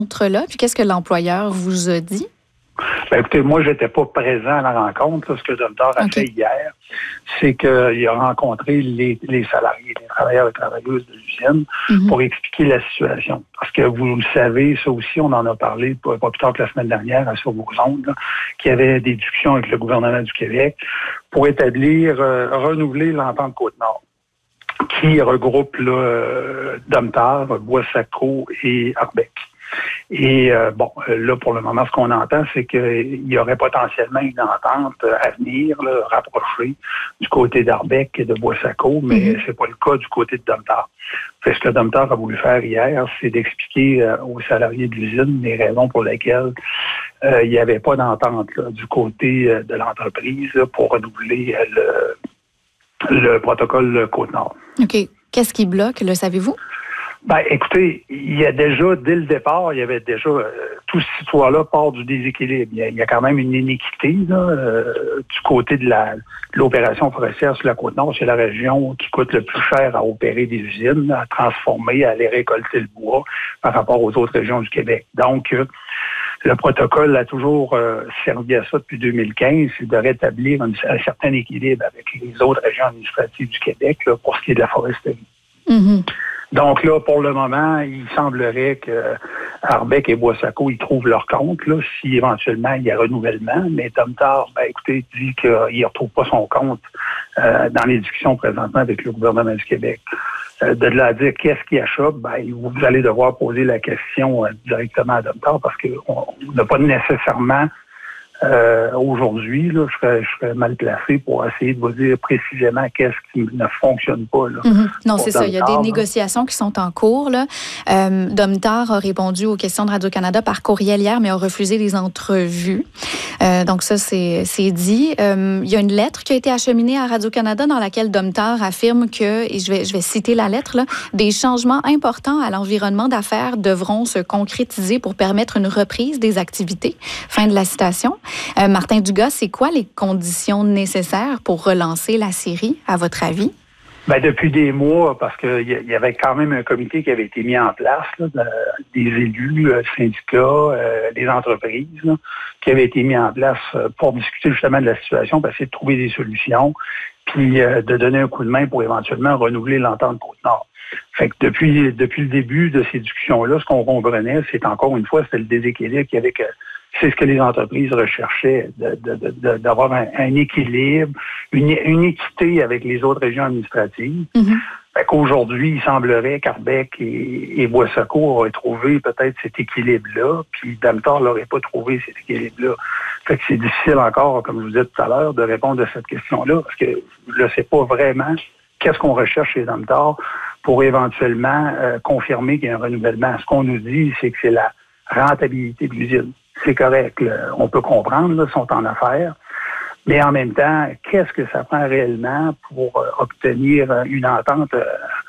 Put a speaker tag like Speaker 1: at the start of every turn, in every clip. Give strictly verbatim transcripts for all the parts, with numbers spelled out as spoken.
Speaker 1: rencontre-là, puis qu'est-ce que l'employeur vous a dit?
Speaker 2: Ben, écoutez, moi, j'étais pas présent à la rencontre. Là. Ce que le docteur a
Speaker 1: Okay.
Speaker 2: fait hier, c'est qu'il a rencontré les, les salariés, les travailleurs et travailleuses de l'usine mm-hmm. pour expliquer la situation. Parce que vous le savez, ça aussi, on en a parlé pas, pas plus tard que la semaine dernière sur vos ondes, là, qu'il y avait des discussions avec le gouvernement du Québec pour établir, euh, renouveler l'entente Côte-Nord, qui regroupe là, euh, Domtar, Bois-Sacco et Arbec. Et euh, bon, là, pour le moment, ce qu'on entend, c'est qu'il y aurait potentiellement une entente à venir, là, rapprochée du côté d'Arbec et de Bois-Sacco, mais mm-hmm. c'est pas le cas du côté de Domtar. Ce que Domtar a voulu faire hier, c'est d'expliquer euh, aux salariés de l'usine les raisons pour lesquelles euh, il n'y avait pas d'entente là, du côté euh, de l'entreprise là, pour renouveler euh, le, le protocole Côte-Nord.
Speaker 1: OK. Qu'est-ce qui bloque, le savez-vous?
Speaker 2: Ben, écoutez, il y a déjà, dès le départ, il y avait déjà, euh, tout ce histoire-là part du déséquilibre. Il y a, il y a quand même une inéquité là, euh, du côté de, la, de l'opération forestière sur la Côte-Nord. C'est la région qui coûte le plus cher à opérer des usines, à transformer, à aller récolter le bois par rapport aux autres régions du Québec. Donc, euh, le protocole a toujours euh, servi à ça depuis deux mille quinze, c'est de rétablir une, un certain équilibre avec les autres régions administratives du Québec là, pour ce qui est de la foresterie.
Speaker 1: Mm-hmm.
Speaker 2: Donc là, pour le moment, il semblerait que Arbec et Bois-Sacco, ils trouvent leur compte, là, si éventuellement il y a renouvellement. Mais Domtar, ben écoutez, dit qu'il ne retrouve pas son compte euh, dans les discussions présentement avec le gouvernement du Québec. Euh, de là à dire qu'est-ce qui achoppe, ben vous allez devoir poser la question euh, directement à Domtar parce qu'on n'a pas nécessairement Euh, aujourd'hui, là, je serais, je serais mal placé pour essayer de vous dire précisément qu'est-ce qui ne fonctionne pas. Là,
Speaker 1: mm-hmm. Non, c'est
Speaker 2: Domtar,
Speaker 1: ça. Il y a des
Speaker 2: là.
Speaker 1: négociations qui sont en cours. Là. Euh, Domtar a répondu aux questions de Radio-Canada par courriel hier, mais a refusé les entrevues. Euh, donc ça, c'est, c'est dit. Euh, il y a une lettre qui a été acheminée à Radio-Canada dans laquelle Domtar affirme que, et je vais, je vais citer la lettre, là, des changements importants à l'environnement d'affaires devront se concrétiser pour permettre une reprise des activités. Fin de la citation. Euh, Martin Dugas, c'est quoi les conditions nécessaires pour relancer la série, à votre avis?
Speaker 2: Ben, depuis des mois, parce qu'il y avait quand même un comité qui avait été mis en place, là, de, des élus, euh, syndicats, euh, des entreprises, là, qui avaient été mis en place euh, pour discuter justement de la situation, pour essayer de trouver des solutions, puis euh, de donner un coup de main pour éventuellement renouveler l'entente Côte-Nord. Fait que depuis, depuis le début de ces discussions-là, ce qu'on comprenait, c'est encore une fois, c'était le déséquilibre qu'il y avait que c'est ce que les entreprises recherchaient, de, de, de, d'avoir un, un équilibre, une, une équité avec les autres régions administratives. Mm-hmm. Fait qu'aujourd'hui, il semblerait qu'Arbec et, et Bois-Sacco auraient trouvé peut-être cet équilibre-là, puis Domtar n'aurait pas trouvé cet équilibre-là. Fait que c'est difficile encore, comme je vous disais tout à l'heure, de répondre à cette question-là, parce que je ne sais pas vraiment qu'est-ce qu'on recherche chez Domtar pour éventuellement euh, confirmer qu'il y a un renouvellement. Ce qu'on nous dit, c'est que c'est la rentabilité de l'usine. C'est correct, là, on peut comprendre, là, ils sont en affaires, mais en même temps, qu'est-ce que ça prend réellement pour euh, obtenir euh, une entente euh,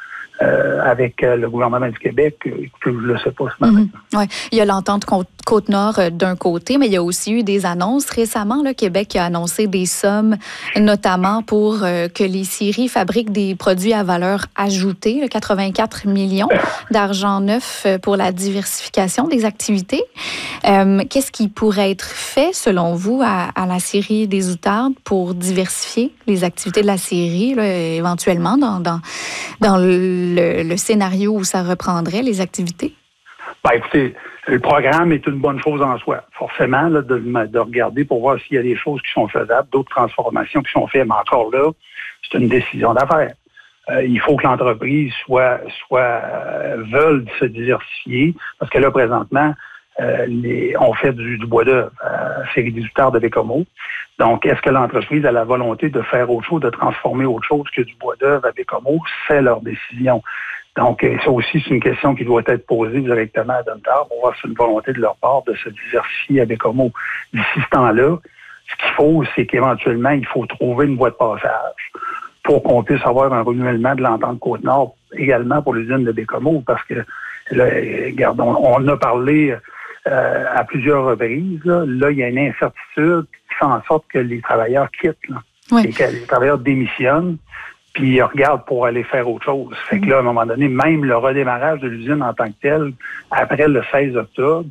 Speaker 2: euh, avec euh, le gouvernement du Québec? Euh, je ne le sais pas ce matin.
Speaker 1: Mm-hmm. Ouais. Il y a l'entente Côte-Nord euh, d'un côté, mais il y a aussi eu des annonces récemment. Le Québec a annoncé des sommes, notamment pour euh, que les scieries fabriquent des produits à valeur ajoutée, là, quatre-vingt-quatre millions d'argent neuf pour la diversification des activités. Euh, qu'est-ce qui pourrait être fait, selon vous, à, à la scierie des Outardes pour diversifier les activités de la scierie, là, éventuellement, dans, dans, dans le, le scénario où ça reprendrait les activités?
Speaker 2: Ben, écoutez, le programme est une bonne chose en soi. Forcément, là, de, de regarder pour voir s'il y a des choses qui sont faisables, d'autres transformations qui sont faites, mais encore là, c'est une décision d'affaires. Euh, il faut que l'entreprise soit, soit euh, veuille se diversifier, parce que là, présentement, euh, les, on fait du, du bois d'œuvre, euh, c'est des Outardes de Bécomo. Donc, est-ce que l'entreprise a la volonté de faire autre chose, de transformer autre chose que du bois d'œuvre à Bécomo? C'est leur décision. Donc, ça aussi, c'est une question qui doit être posée directement à Domtar pour voir si c'est une volonté de leur part de se diversifier à Bécomo. D'ici ce temps-là, ce qu'il faut, c'est qu'éventuellement, il faut trouver une voie de passage pour qu'on puisse avoir un renouvellement de l'entente Côte-Nord également pour l'usine de Bécomo, parce que, là, regarde, on, on a parlé euh, à plusieurs reprises, là, là, il y a une incertitude qui fait en sorte que les travailleurs quittent, là,
Speaker 1: oui.
Speaker 2: et que les travailleurs démissionnent. puis ils regardent pour aller faire autre chose. Fait que là, à un moment donné, même le redémarrage de l'usine en tant que tel, après le seize octobre,